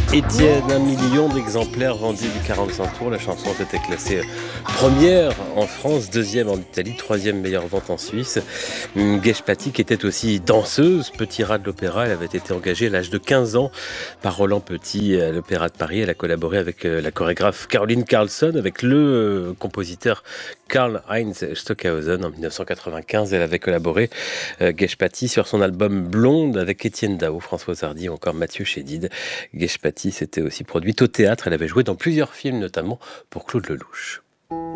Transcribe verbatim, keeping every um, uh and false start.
Étienne, un million d'exemplaires vendus du quarante-cinq tours. La chanson a été classée première en France, deuxième en Italie, troisième meilleure vente en Suisse. Geshpati, qui était aussi danseuse, petit rat de l'opéra, elle avait été engagée à l'âge de quinze ans par Roland Petit à l'Opéra de Paris. Elle a collaboré avec la chorégraphe Caroline Carlson, avec le compositeur Karl-Heinz Stockhausen. En dix-neuf cent quatre-vingt-quinze, elle avait collaboré, euh, Geshpati, sur son album Blonde avec Étienne Dao, Françoise Hardy ou encore Mathieu Chédid. Geshpati s'était aussi produite au théâtre. Elle avait joué dans plusieurs films, notamment pour Claude Lelouch.